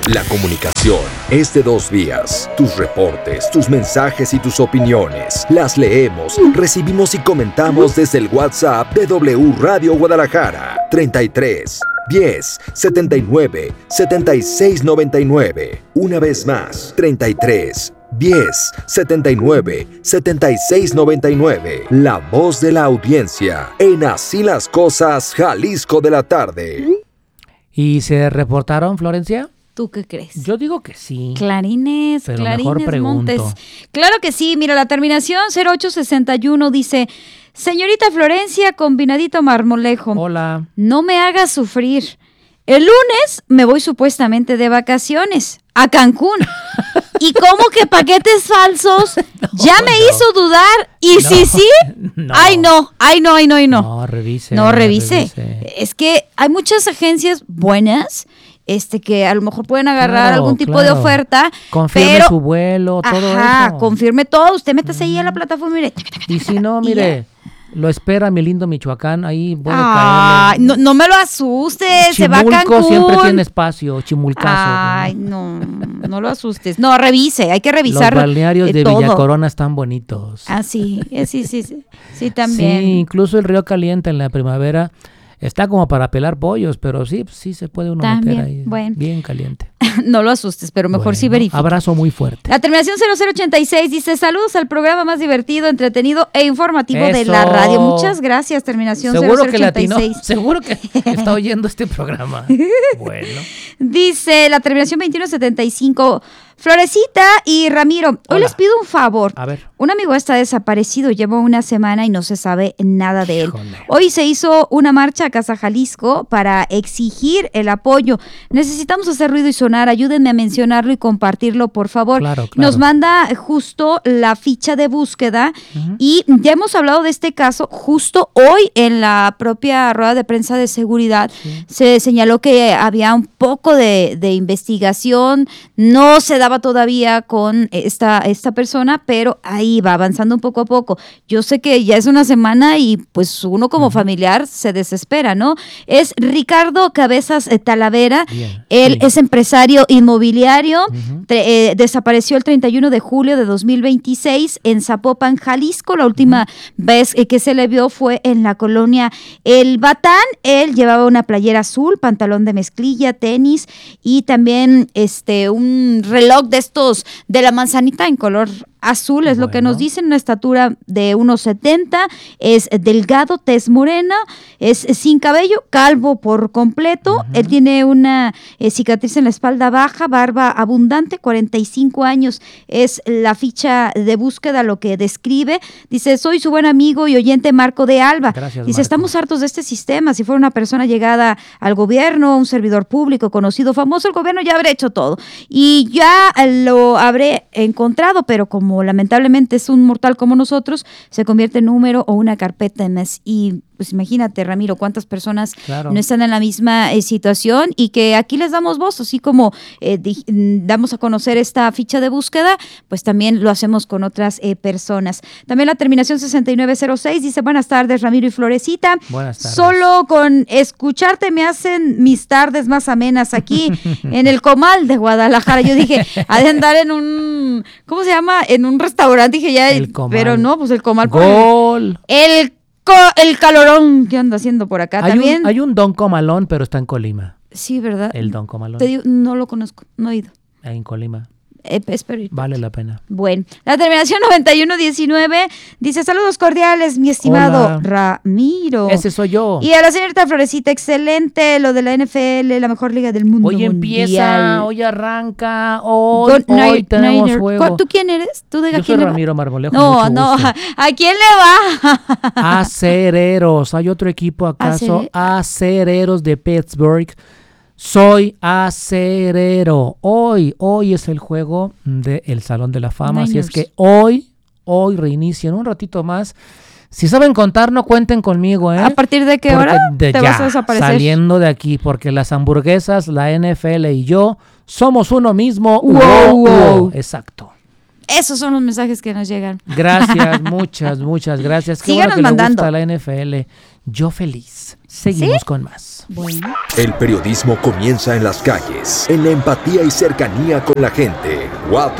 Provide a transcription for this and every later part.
La comunicación es de dos vías. Tus reportes, tus mensajes y tus opiniones. Las leemos, recibimos y comentamos desde el WhatsApp de W Radio Guadalajara. 33 10 79 76 99. Una vez más, 33 10 79 76 99. La voz de la audiencia en Así las Cosas, Jalisco de la tarde. ¿Y se reportaron, Florencia? ¿Tú qué crees? Yo digo que sí. Clarines, pero Clarines mejor pregunto. Montes. Claro que sí. Mira, la terminación 0861 dice: señorita Florencia, combinadito marmolejo. Hola. No me hagas sufrir. El lunes me voy supuestamente de vacaciones a Cancún. ¿Y cómo que paquetes falsos? Me hizo dudar. ¿Y No, sí? no. Ay, no. No, revise. No, revise. Es que hay muchas agencias buenas que a lo mejor pueden agarrar algún tipo de oferta. Confirme su vuelo, todo eso. Confirme todo. Usted métase ahí a la plataforma, mire. Y si no, mire, lo espera mi lindo Michoacán, ahí puede caerle. No me lo asustes, se va a Cancún. Chimulco siempre tiene espacio, Chimulcazo. Ay, no lo asustes. No, revise, hay que revisar. Los balnearios de todo. Villa Corona están bonitos. Ah, sí, sí, también. Sí, incluso el Río Caliente en la primavera está como para pelar pollos, pero sí se puede uno también, meter ahí, bueno. bien caliente. No lo asustes, pero mejor sí verifica. Abrazo muy fuerte. La terminación 0086 dice: saludos al programa más divertido, entretenido e informativo de la radio. Muchas gracias, terminación seguro 0086. Seguro que está oyendo este programa. Bueno. Dice la terminación 2175: Florecita y Ramiro, hoy les pido un favor. A ver. Un amigo está desaparecido, lleva una semana y no se sabe nada de él. Híjole. Hoy se hizo una marcha a Casa Jalisco para exigir el apoyo. Necesitamos hacer ruido y sonar. Ayúdenme a mencionarlo y compartirlo, por favor. Claro. Nos manda justo la ficha de búsqueda y ya hemos hablado de este caso. Justo hoy en la propia rueda de prensa de seguridad se señaló que había un poco de investigación. No se daba todavía con esta persona, pero ahí va avanzando un poco a poco. Yo sé que ya es una semana y pues uno como familiar se desespera, ¿no? Es Ricardo Cabezas Talavera. Bien, Él es empresario inmobiliario. Desapareció el 31 de julio de 2026 en Zapopan, Jalisco. La última vez que se le vio fue en la colonia El Batán. Él llevaba una playera azul, pantalón de mezclilla, tenis y también un reloj de estos de la manzanita en color azul, es lo que nos dicen. Una estatura de 1.70, es delgado, tez morena, es sin cabello, calvo por completo. Él tiene una cicatriz en la espalda baja, barba abundante, 45 años es la ficha de búsqueda, lo que describe. Dice: soy su buen amigo y oyente Marco de Alba. Gracias, dice: Marco. estamos hartos de este sistema. Si fuera una persona llegada al gobierno, un servidor público, conocido, famoso, el gobierno ya habría hecho todo y ya lo habré encontrado, pero como lamentablemente es un mortal como nosotros, se convierte en número o una carpeta en mes. Y pues imagínate, Ramiro, cuántas personas no están en la misma situación y que aquí les damos voz, así como damos a conocer esta ficha de búsqueda, pues también lo hacemos con otras personas. También la terminación 6906 dice: buenas tardes, Ramiro y Florecita. Buenas tardes. Solo con escucharte me hacen mis tardes más amenas aquí en el Comal de Guadalajara. Yo dije, ha de andar en un, ¿cómo se llama? En un restaurante, dije ya, pero no, pues el Comal. Gol. El calorón que anda haciendo por acá también. Hay un Don Comalón, pero está en Colima. Sí, ¿verdad? El Don Comalón. Te digo, no lo conozco, no he ido. En Colima. Espero ir. Vale la pena. Bueno, la terminación 9119 dice: saludos cordiales, mi estimado Ramiro. Ese soy yo. Y a la señorita Florecita, excelente lo de la NFL, la mejor liga del mundo. Hoy empieza, hoy arranca, hoy tenemos Niner. juego. ¿Tú quién eres? ¿Tú de Yo soy Ramiro Marmolejo. No, ¿a quién le va? Acereros. ¿Hay otro equipo acaso? Acereros de Pittsburgh. Soy acerero. Hoy es el juego del Salón de la Fama. Así es que hoy reinicia en un ratito más. Si saben contar, no cuenten conmigo, ¿eh? ¿A partir de qué hora te vas a desaparecer? Saliendo de aquí, porque las hamburguesas, la NFL y yo somos uno mismo. Wow. Exacto. Esos son los mensajes que nos llegan. Gracias, muchas gracias. Qué Síganos bueno que mandando. le gusta la NFL. Yo feliz. Seguimos con más. Bueno. El periodismo comienza en las calles, en la empatía y cercanía con la gente.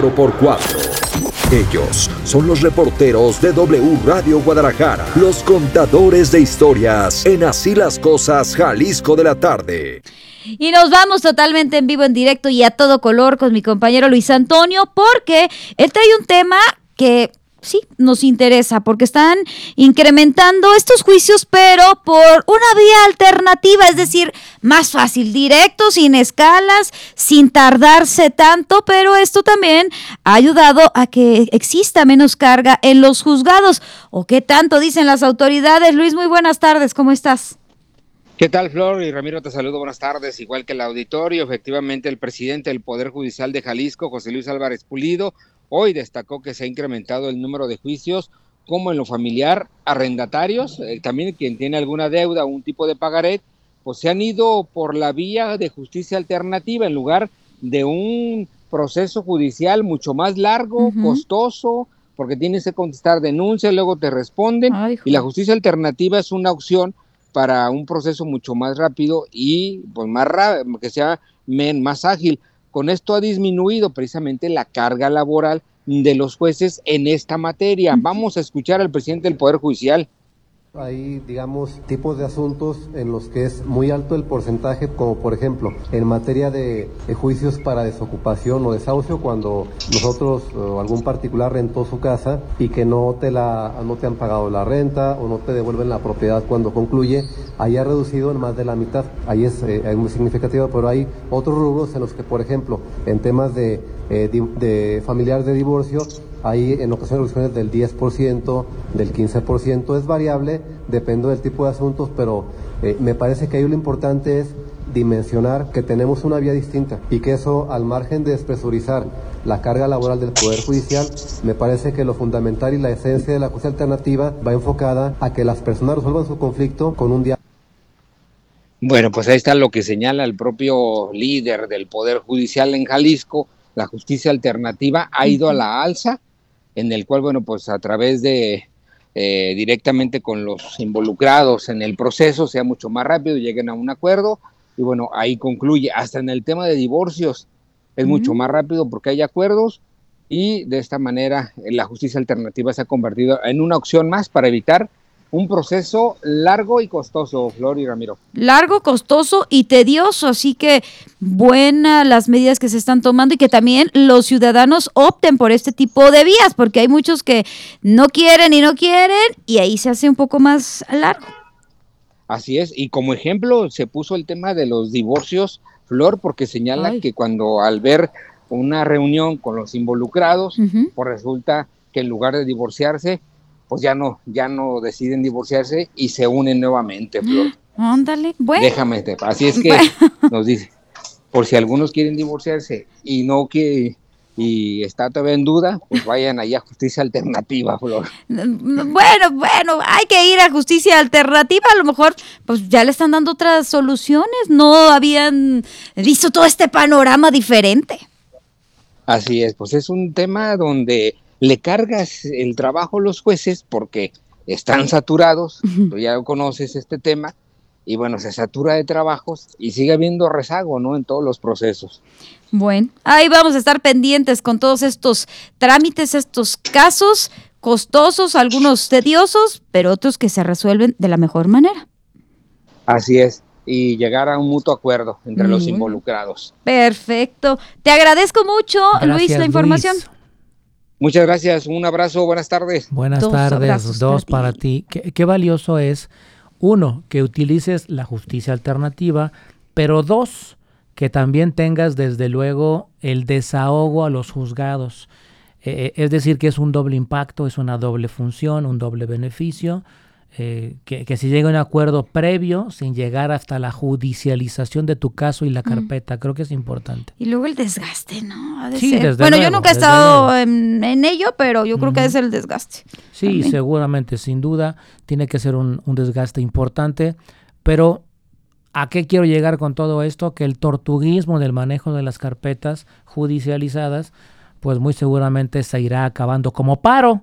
4x4. Ellos son los reporteros de W Radio Guadalajara, los contadores de historias en Así las Cosas, Jalisco de la tarde. Y nos vamos totalmente en vivo, en directo y a todo color con mi compañero Luis Antonio, porque él trae un tema que sí nos interesa, porque están incrementando estos juicios, pero por una vía alternativa, es decir, más fácil, directo, sin escalas, sin tardarse tanto, pero esto también ha ayudado a que exista menos carga en los juzgados. ¿O qué tanto dicen las autoridades? Luis, muy buenas tardes, ¿cómo estás? ¿Qué tal, Flor? Y Ramiro, te saludo, buenas tardes, igual que el auditorio. Efectivamente, el presidente del Poder Judicial de Jalisco, José Luis Álvarez Pulido, hoy destacó que se ha incrementado el número de juicios, como en lo familiar, arrendatarios, también quien tiene alguna deuda o un tipo de pagaré, pues se han ido por la vía de justicia alternativa en lugar de un proceso judicial mucho más largo, costoso, porque tienes que contestar denuncias, luego te responden, y la justicia alternativa es una opción para un proceso mucho más rápido y pues que sea más ágil. Con esto ha disminuido precisamente la carga laboral de los jueces en esta materia. Vamos a escuchar al presidente del Poder Judicial. Hay, digamos, tipos de asuntos en los que es muy alto el porcentaje, como por ejemplo, en materia de juicios para desocupación o desahucio, cuando nosotros o algún particular rentó su casa y que no te han pagado la renta o no te devuelven la propiedad cuando concluye, ahí ha reducido en más de la mitad. Ahí es muy significativo, pero hay otros rubros en los que, por ejemplo, en temas de familiares de divorcio, hay en ocasiones reducciones del 10%, del 15%, es variable, depende del tipo de asuntos, pero me parece que ahí lo importante es dimensionar que tenemos una vía distinta y que eso, al margen de despresurizar la carga laboral del Poder Judicial, me parece que lo fundamental y la esencia de la justicia alternativa va enfocada a que las personas resuelvan su conflicto con un diálogo. Bueno, pues ahí está lo que señala el propio líder del Poder Judicial en Jalisco. La justicia alternativa ha ido a la alza, en el cual, bueno, pues a través de directamente con los involucrados en el proceso sea mucho más rápido, lleguen a un acuerdo y bueno, ahí concluye. Hasta en el tema de divorcios es mucho más rápido porque hay acuerdos y de esta manera la justicia alternativa se ha convertido en una opción más para evitar un proceso largo y costoso, Flor y Ramiro. Largo, costoso y tedioso, así que buenas las medidas que se están tomando y que también los ciudadanos opten por este tipo de vías, porque hay muchos que no quieren y ahí se hace un poco más largo. Así es, y como ejemplo se puso el tema de los divorcios, Flor, porque señala que cuando al ver una reunión con los involucrados, pues resulta que en lugar de divorciarse, pues ya no deciden divorciarse y se unen nuevamente, Flor. Ándale, bueno. Déjame, así es que nos dice, por si algunos quieren divorciarse y no quieren, y está todavía en duda, pues vayan allá a justicia alternativa, Flor. Bueno, hay que ir a justicia alternativa, a lo mejor pues ya le están dando otras soluciones, no habían visto todo este panorama diferente. Así es, pues es un tema donde le cargas el trabajo a los jueces porque están saturados, tú ya conoces este tema, y bueno, se satura de trabajos y sigue habiendo rezago, ¿no?, en todos los procesos. Bueno, ahí vamos a estar pendientes con todos estos trámites, estos casos costosos, algunos tediosos, pero otros que se resuelven de la mejor manera. Así es, y llegar a un mutuo acuerdo entre los involucrados. Perfecto, te agradezco mucho, gracias, Luis, la información. Luis. Muchas gracias, un abrazo, buenas tardes. Buenas tardes, dos para ti. Qué valioso es, uno, que utilices la justicia alternativa, pero dos, que también tengas desde luego el desahogo a los juzgados. Es decir, que es un doble impacto, es una doble función, un doble beneficio, que se llegue a un acuerdo previo sin llegar hasta la judicialización de tu caso y la carpeta. Creo que es importante. Y luego el desgaste, ¿no? Ha de Sí, ser. desde Bueno, luego, yo nunca he estado en ello, pero yo creo que es el desgaste. Sí, también. Seguramente, sin duda, tiene que ser un desgaste importante, pero ¿a qué quiero llegar con todo esto? Que el tortuguismo del manejo de las carpetas judicializadas pues muy seguramente se irá acabando como paro.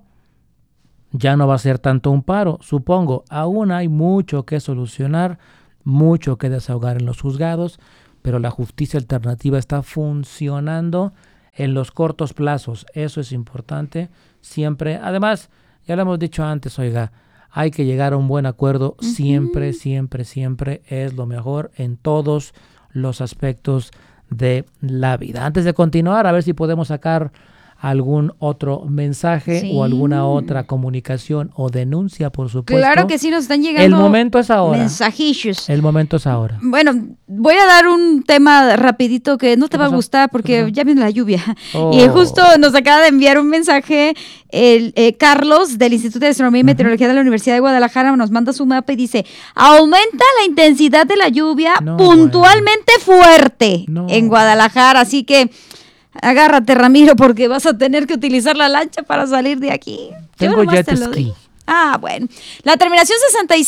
Ya no va a ser tanto un paro, supongo. Aún hay mucho que solucionar, mucho que desahogar en los juzgados, pero la justicia alternativa está funcionando en los cortos plazos. Eso es importante siempre. Además, ya lo hemos dicho antes, oiga, hay que llegar a un buen acuerdo siempre, siempre, siempre. Es lo mejor en todos los aspectos de la vida. Antes de continuar, a ver si podemos sacar algún otro mensaje o alguna otra comunicación o denuncia, por supuesto. Claro que sí, nos están llegando. El momento es ahora. Mensajillos. El momento es ahora. Bueno, voy a dar un tema rapidito que no te va a gustar porque ya viene la lluvia. Y justo nos acaba de enviar un mensaje Carlos del Instituto de Astronomía y Meteorología de la Universidad de Guadalajara. Nos manda su mapa y dice: aumenta la intensidad de la lluvia puntualmente fuerte en Guadalajara. Así que agárrate, Ramiro, porque vas a tener que utilizar la lancha para salir de aquí. Tengo jet ski. Bueno. La terminación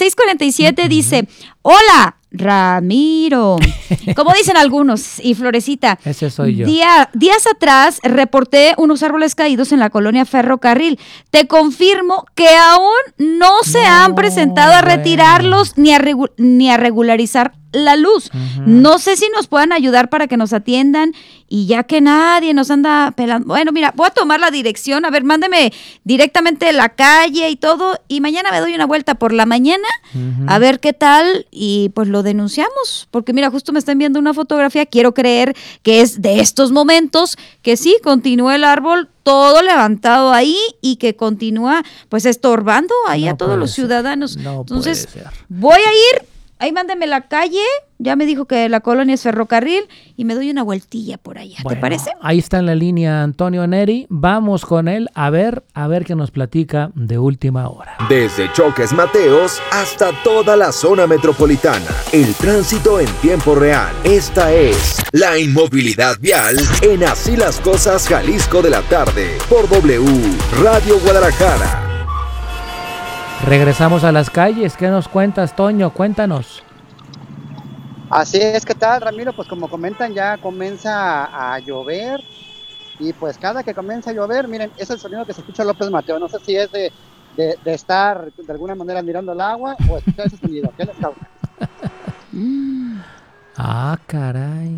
6647 dice: hola, Ramiro. Como dicen algunos, y Florecita. Ese soy yo. Días atrás reporté unos árboles caídos en la colonia Ferrocarril. Te confirmo que aún no se han presentado a retirarlos ni a regularizar la luz. No sé si nos puedan ayudar para que nos atiendan, y ya que nadie nos anda pelando. Bueno, mira, voy a tomar la dirección. A ver, mándeme directamente la calle y todo, y mañana me doy una vuelta por la mañana a ver qué tal, y pues lo denunciamos, porque mira, justo me está enviando una fotografía. Quiero creer que es de estos momentos, que sí, continúa el árbol todo levantado ahí y que continúa pues estorbando ahí a todos los ciudadanos. Entonces, voy a ir. Ahí mándeme la calle, ya me dijo que la colonia es Ferrocarril, y me doy una vueltilla por allá, ¿te parece? Ahí está en la línea Antonio Neri, vamos con él a ver qué nos platica de última hora. Desde Choques Mateos hasta toda la zona metropolitana, el tránsito en tiempo real. Esta es la inmovilidad vial en Así las Cosas Jalisco de la tarde, por W Radio Guadalajara. Regresamos a las calles. ¿Qué nos cuentas, Toño? Cuéntanos. Así es, ¿qué tal, Ramiro? Pues como comentan, ya comienza a llover, y pues cada que comienza a llover, miren, es el sonido que se escucha López Mateo. No sé si es de estar de alguna manera mirando el agua o escuchar ese sonido. ¿Qué les causa? Caray.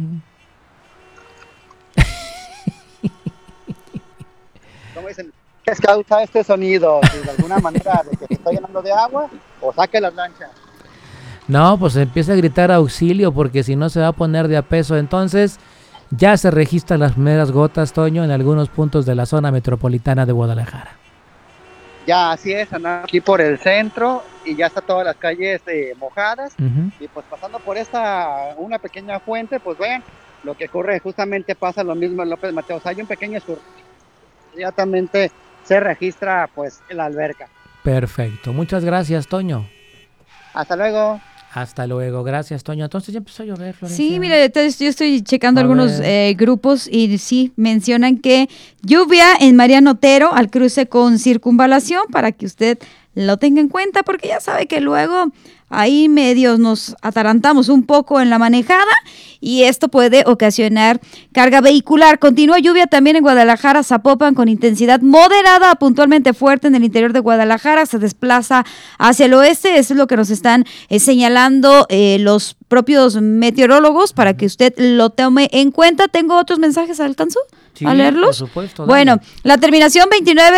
¿Cómo dicen? ¿Qué les causa este sonido? Si de alguna manera de que se está llenando de agua, o saque las lanchas. No, pues empieza a gritar auxilio, porque si no se va a poner de a peso. Entonces ya se registran las primeras gotas, Toño, en algunos puntos de la zona metropolitana de Guadalajara. Ya, así es, andamos aquí por el centro y ya está todas las calles mojadas. Y pues pasando por una pequeña fuente, pues vean lo que ocurre. Justamente pasa lo mismo en López Mateos. Hay un pequeño escurrimiento, inmediatamente se registra pues la alberca. Perfecto, muchas gracias, Toño. Hasta luego. Hasta luego, gracias, Toño. Entonces ya empezó a llover, Florencia. Sí, mire, yo estoy checando algunos grupos, y sí, mencionan que lluvia en Mariano Otero al cruce con Circunvalación, para que usted lo tenga en cuenta, porque ya sabe que luego ahí medios nos atarantamos un poco en la manejada, y esto puede ocasionar carga vehicular. Continúa lluvia también en Guadalajara, Zapopan, con intensidad moderada a puntualmente fuerte en el interior de Guadalajara. Se desplaza hacia el oeste. Eso es lo que nos están señalando los propios meteorólogos, para que usted lo tome en cuenta. Tengo otros mensajes, ¿alcanzó a leerlos? Por supuesto. Bueno, la terminación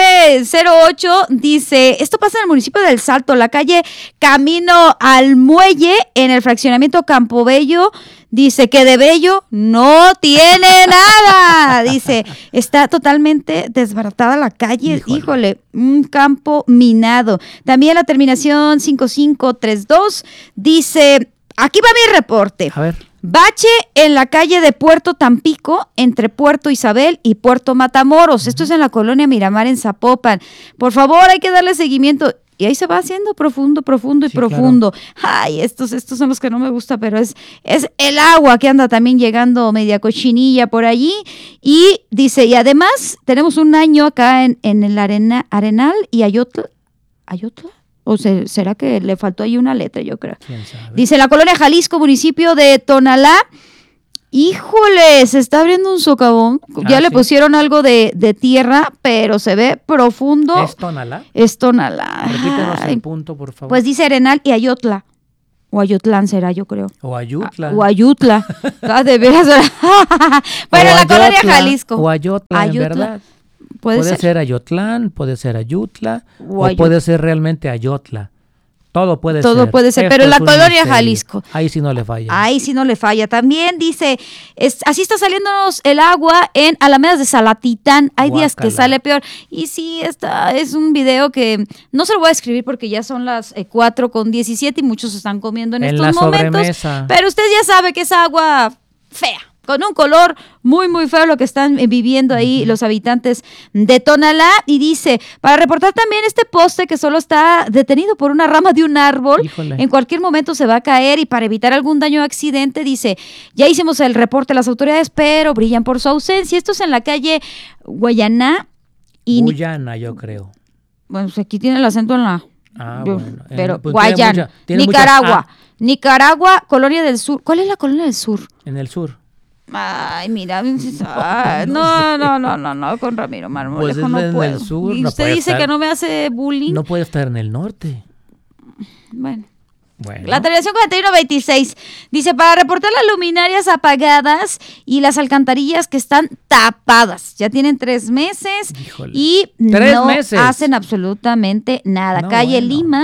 2908 dice: esto pasa en el municipio del Salto, la calle Camino al Muelle, en el fraccionamiento Campobello. Dice que de bello no tiene nada. Dice, está totalmente desbaratada la calle. Híjole, un campo minado. También la terminación 5532 dice: aquí va mi reporte. A ver. Bache en la calle de Puerto Tampico, entre Puerto Isabel y Puerto Matamoros. Esto es en la colonia Miramar, en Zapopan. Por favor, hay que darle seguimiento. Y ahí se va haciendo profundo y profundo. Claro. Ay, estos son los que no me gusta, pero es el agua que anda también llegando media cochinilla por allí. Y dice, y además tenemos un año acá en el Arenal y Ayotla. ¿O será que le faltó ahí una letra? Yo creo. ¿Quién sabe? Dice, la colonia Jalisco, municipio de Tonalá. Híjole, se está abriendo un socavón. Ya le pusieron algo de tierra, pero se ve profundo. ¿Es Tonalá? Es Tonalá. Repítenos el punto, por favor. Pues dice Arenal y Ayotla. O Ayotlán será, yo creo. O Ayutla. O Ayutla. De veras. Bueno, la colonia Jalisco. O Ayotla, en verdad. Puede ser Ayotlán, puede ser Ayutla, o puede ser realmente Ayotla. Todo puede ser. Pero la colonia Jalisco. Ahí sí no le falla. Ahí sí no le falla. También dice, así está saliéndonos el agua en Alamedas de Salatitán. Hay días que sale peor. Y sí, es un video que no se lo voy a escribir porque ya son las 4:17 y muchos están comiendo en estos momentos. Sobremesa. Pero usted ya sabe que es agua fea, con un color muy, muy feo lo que están viviendo ahí los habitantes de Tonalá. Y dice, para reportar también este poste que solo está detenido por una rama de un árbol. Híjole. En cualquier momento se va a caer y para evitar algún daño o accidente, dice, ya hicimos el reporte a las autoridades, pero brillan por su ausencia. Esto es en la calle Guayaná. Guyana, yo creo. Bueno, pues aquí tiene el acento en la... bueno. Pero pues Guayana, Nicaragua. Nicaragua, Colonia del Sur. ¿Cuál es la Colonia del Sur? En el sur. Ay, mira, no, con Ramiro Marmolejo pues no puedo. Sur, y usted dice que no me hace bullying. No puede estar en el norte. Bueno. La terminación 4126 dice, para reportar las luminarias apagadas y las alcantarillas que están tapadas. Ya tienen 3 meses. Híjole. Y no hacen absolutamente nada. Calle Lima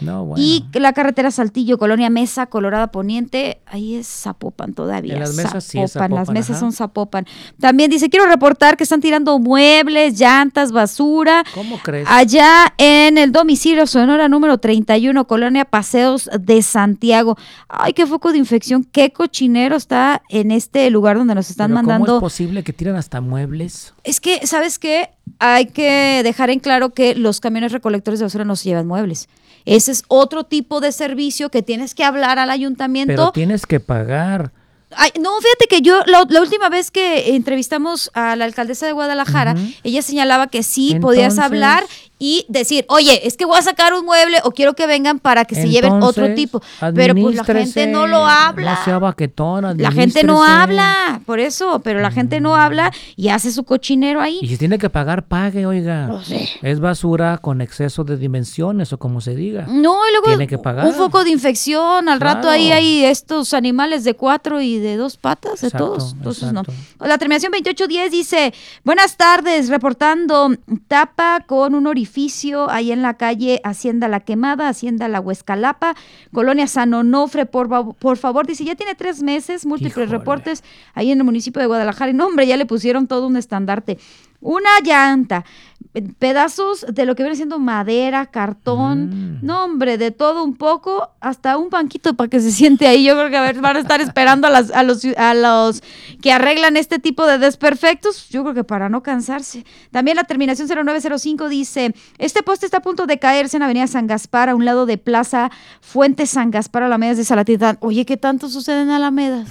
y la carretera Saltillo, Colonia Mesa, Colorado Poniente. Ahí es Zapopan todavía. En las mesas sí es Zapopan. Las mesas son Zapopan. También dice, quiero reportar que están tirando muebles, llantas, basura. ¿Cómo crees? Allá en el domicilio Sonora número 31, Colonia Paseos de Santiago. Ay, qué foco de infección, qué cochinero está en este lugar donde nos están mandando. ¿Cómo es posible que tiran hasta muebles? Es que, ¿sabes qué? Hay que dejar en claro que los camiones recolectores de basura no se llevan muebles. Ese es otro tipo de servicio que tienes que hablar al ayuntamiento. Pero tienes que pagar. Ay, no, fíjate que yo la última vez que entrevistamos a la alcaldesa de Guadalajara, ella señalaba que sí podías hablar y decir, oye, es que voy a sacar un mueble o quiero que vengan para que se lleven otro tipo. Pero pues la gente no lo habla. No sea baquetón, la gente no habla, por eso, pero la gente no habla y hace su cochinero ahí. Y si tiene que pagar, pague, oiga. No sé. Es basura con exceso de dimensiones o como se diga. No, y luego tiene que pagar. Un foco de infección, al rato ahí hay estos animales de 4 y de 2 patas, de todos. Entonces no. La terminación 2810 dice, buenas tardes, reportando tapa con un orificio ahí en la calle Hacienda La Quemada, Hacienda La Huescalapa, Colonia San Onofre, por favor, dice, ya tiene 3 meses, múltiples reportes ahí en el municipio de Guadalajara, y no, hombre, ya le pusieron todo un estandarte. Una llanta, pedazos de lo que viene siendo madera, cartón, no hombre, de todo un poco, hasta un banquito para que se siente ahí. Yo creo que van a estar esperando a los que arreglan este tipo de desperfectos, yo creo que para no cansarse. También la terminación 0905 dice, este poste está a punto de caerse en Avenida San Gaspar, a un lado de Plaza Fuente San Gaspar, Alamedas de Salatitán. Oye, ¿qué tanto sucede en Alamedas?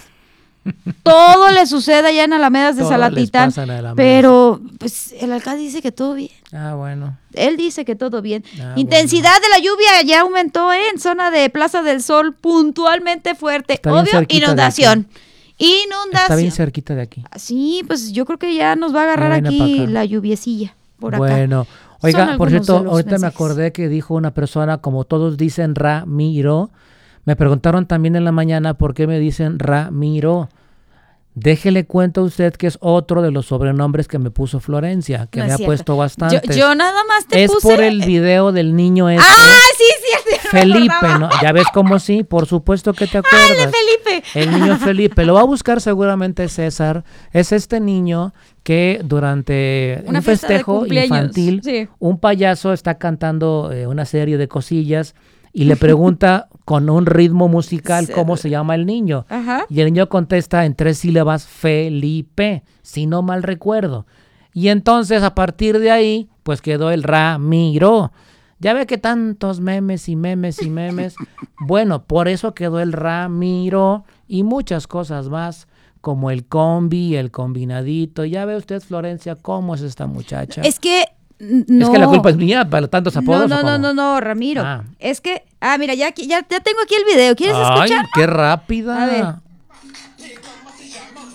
Todo le sucede allá en Alamedas de Salatitán, pero pues el alcalde dice que todo bien. Bueno. Él dice que todo bien. Intensidad de la lluvia ya aumentó en zona de Plaza del Sol, puntualmente fuerte. Está obvio, inundación. Está bien cerquita de aquí. Sí, pues yo creo que ya nos va a agarrar aquí la lluviecilla por acá. Bueno, oiga, por cierto, ahorita me acordé que dijo una persona, como todos dicen Ramiro. Me preguntaron también en la mañana por qué me dicen Ramiro. Déjele cuento a usted que es otro de los sobrenombres que me puso Florencia, que me ha puesto bastante. Yo nada más te puse... Es por el video del niño ese. Sí, Felipe, ¿no? Ya ves cómo sí, por supuesto que te acuerdas. ¡Ay, de Felipe! El niño Felipe, lo va a buscar seguramente César. Es este niño que durante un festejo infantil, un payaso está cantando una serie de cosillas y le pregunta con un ritmo musical cómo se llama el niño. Y el niño contesta en 3 sílabas, Felipe, si no mal recuerdo. Y entonces a partir de ahí, pues quedó el Ramiro. Ya ve que tantos memes y memes y memes. Bueno, por eso quedó el Ramiro y muchas cosas más, como el combi, el combinadito. Ya ve usted, Florencia, cómo es esta muchacha. Es que no. Es que la culpa es mía para tantos apodos. No, Ramiro. Es que, mira, ya tengo aquí el video. ¿Quieres escuchar? ¡Ay, qué rápida! A ver.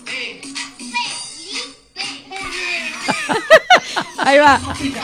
Ahí va.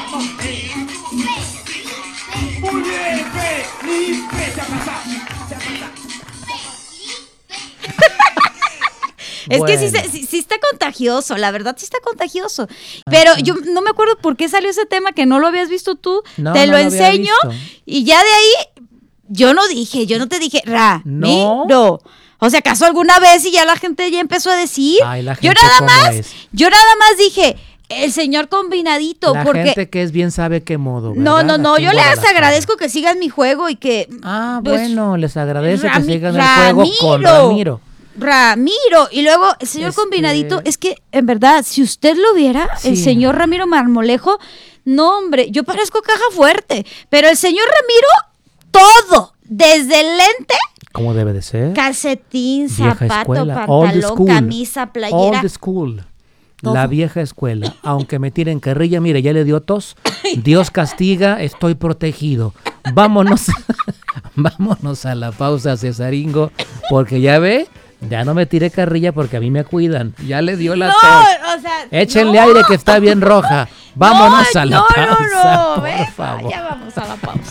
Es que sí está contagioso, la verdad sí está contagioso. Pero yo no me acuerdo por qué salió ese tema que no lo habías visto tú. Te lo enseño y ya de ahí yo no te dije, Ramiro. O sea, ¿acaso alguna vez y ya la gente ya empezó a decir? Ay, la gente yo nada más dije, el señor combinadito. La gente que es bien sabe qué modo, ¿verdad? No, yo les agradezco que sigan mi juego y que... les agradezco que sigan el juego con Ramiro. Y luego el señor combinadito, es que en verdad, si usted lo viera, el señor Ramiro Marmolejo, no hombre, yo parezco caja fuerte, pero el señor Ramiro, todo, desde el lente... Como debe de ser. Calcetín, zapato, pantalón, camisa, playera. Old school. Todo. La vieja escuela. Aunque me tiren carrilla, mire, ya le dio tos. Dios castiga, estoy protegido. Vámonos a la pausa, Cesaringo, porque ya ve, ya no me tire carrilla porque a mí me cuidan. Ya le dio la tos. O sea, échenle aire que está bien roja. Vámonos a la pausa, por favor. Ya vamos a la pausa.